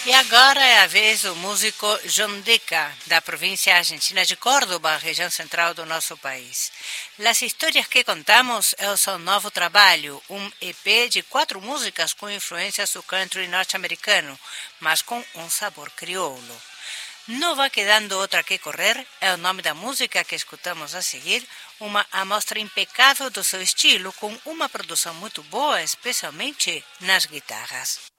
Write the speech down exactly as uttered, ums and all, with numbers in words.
E agora é a vez do músico John Deca, da província argentina de Córdoba, região central do nosso país. As Histórias que Contamos é o seu novo trabalho, um E P de quatro músicas com influências do country norte-americano, mas com um sabor crioulo. Não vai quedando outra que correr é o nome da música que escutamos a seguir, uma amostra impecável do seu estilo, com uma produção muito boa, especialmente nas guitarras.